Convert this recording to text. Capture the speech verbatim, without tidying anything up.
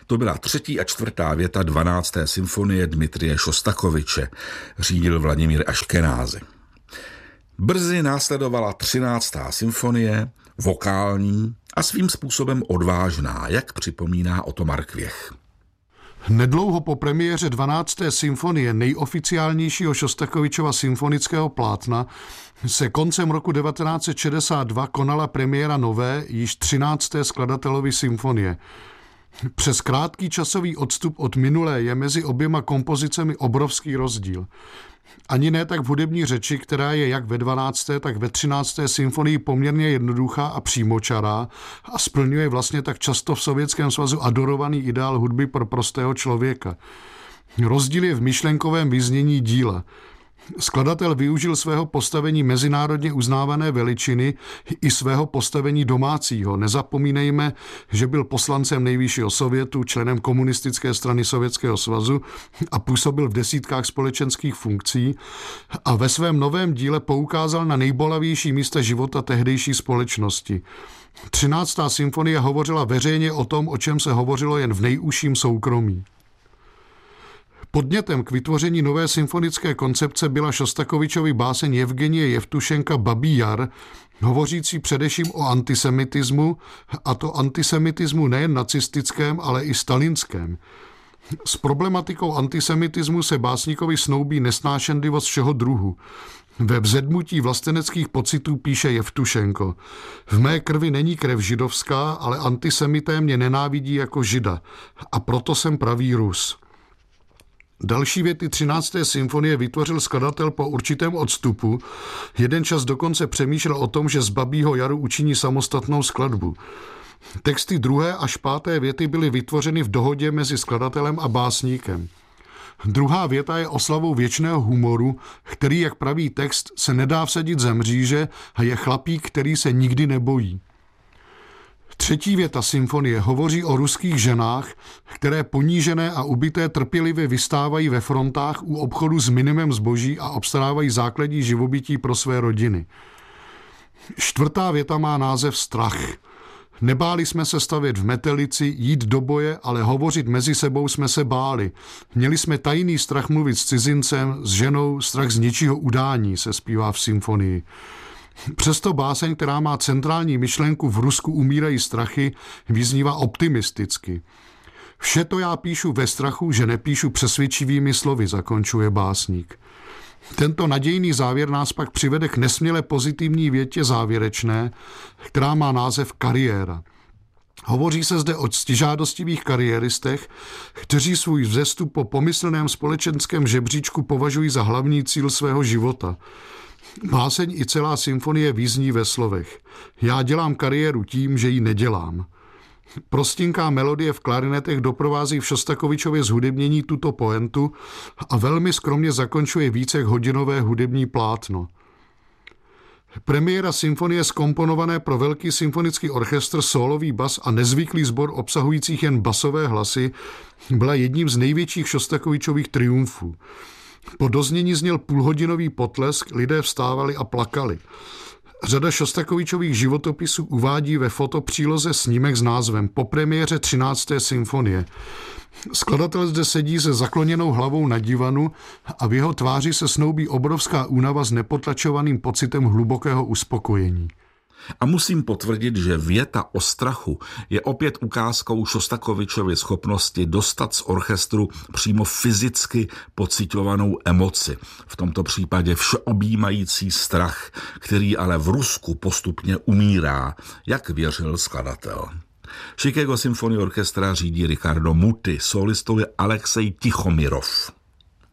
To byla třetí a čtvrtá věta dvanácté symfonie Dmitrije Šostakoviče, řídil Vladimír Aškenázy. Brzy následovala třináctá symfonie, vokální a svým způsobem odvážná, jak připomíná Otomar Kvěch. Nedlouho po premiéře dvanácté symfonie, nejoficiálnějšího Šostakovičova symfonického plátna, se koncem roku devatenáct set šedesát dva konala premiéra nové, již třinácté skladatelovy symfonie. Přes krátký časový odstup od minulé je mezi oběma kompozicemi obrovský rozdíl. Ani ne tak v hudební řeči, která je jak ve dvanácté, tak ve třinácté symfonii poměrně jednoduchá a přímočará a splňuje vlastně tak často v Sovětském svazu adorovaný ideál hudby pro prostého člověka. Rozdíl je v myšlenkovém vyznění díla. Skladatel využil svého postavení mezinárodně uznávané veličiny i svého postavení domácího. Nezapomínejme, že byl poslancem nejvyššího sovětu, členem komunistické strany Sovětského svazu a působil v desítkách společenských funkcí a ve svém novém díle poukázal na nejbolavější místa života tehdejší společnosti. třináctá symfonie hovořila veřejně o tom, o čem se hovořilo jen v nejužším soukromí. Podnětem k vytvoření nové symfonické koncepce byla Šostakovičovy báseň Jevgenije Jevtušenka Babí jar, hovořící především o antisemitismu, a to antisemitismu nejen nacistickém, ale i stalinském. S problematikou antisemitismu se básníkovi snoubí nesnášenlivost všeho druhu. Ve Vzedmutí vlasteneckých pocitů píše Jevtušenko: v mé krvi není krev židovská, ale antisemité mě nenávidí jako žida a proto jsem pravý Rus. Další věty třinácté symfonie vytvořil skladatel po určitém odstupu. Jeden čas dokonce přemýšlel o tom, že z Babího jaru učiní samostatnou skladbu. Texty druhé až páté věty byly vytvořeny v dohodě mezi skladatelem a básníkem. Druhá věta je oslavou věčného humoru, který, jak praví text, se nedá vsadit ze mříže a je chlapík, který se nikdy nebojí. Třetí věta symfonie hovoří o ruských ženách, které ponížené a ubité trpělivě vystávají ve frontách u obchodu s minimem zboží a obstarávají základní živobytí pro své rodiny. Čtvrtá věta má název Strach. Nebáli jsme se stavět v metelici, jít do boje, ale hovořit mezi sebou jsme se báli. Měli jsme tajný strach mluvit s cizincem, s ženou, strach z něčího udání, se zpívá v symfonii. Přesto báseň, která má centrální myšlenku v Rusku umírají strachy, vyznívá optimisticky. Vše to já píšu ve strachu, že nepíšu přesvědčivými slovy, zakončuje básník. Tento nadějný závěr nás pak přivede k nesměle pozitivní větě závěrečné, která má název Kariéra. Hovoří se zde o ctižádostivých kariéristech, kteří svůj vzestup po pomyslném společenském žebříčku považují za hlavní cíl svého života. Báseň i celá symfonie vyzní ve slovech: já dělám kariéru tím, že ji nedělám. Prostinká melodie v klarinetech doprovází v Šostakovičově zhudebnění tuto poentu a velmi skromně zakončuje více hodinové hudební plátno. Premiéra symfonie zkomponované pro velký symfonický orchestr, sólový bas a nezvyklý sbor obsahujících jen basové hlasy byla jedním z největších Šostakovičových triumfů. Po doznění zněl půlhodinový potlesk, lidé vstávali a plakali. Řada Šostakovičových životopisů uvádí ve fotopříloze snímek s názvem Po premiéře třinácté symfonie. Skladatel zde sedí se zakloněnou hlavou na divanu a v jeho tváři se snoubí obrovská únava s nepotlačovaným pocitem hlubokého uspokojení. A musím potvrdit, že věta o strachu je opět ukázkou Šostakovičovy schopnosti dostat z orchestru přímo fyzicky pociťovanou emoci. V tomto případě všeobjímající strach, který ale v Rusku postupně umírá, jak věřil skladatel. Chicago Symphony Orchestra řídí Ricardo Muti, solistou je Alexej Tichomirov.